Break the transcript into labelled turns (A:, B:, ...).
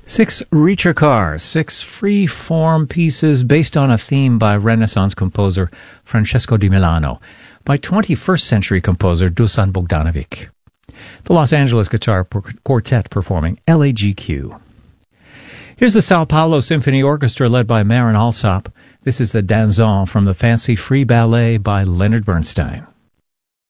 A: Six Reacher Cars, six free-form pieces based on a theme by Renaissance composer Francesco di Milano, by 21st century composer Dusan Bogdanovic. The Los Angeles Guitar Quartet performing LAGQ. Here's the Sao Paulo Symphony Orchestra led by Marin Alsop. This is the Danzon from the Fancy Free Ballet by Leonard Bernstein.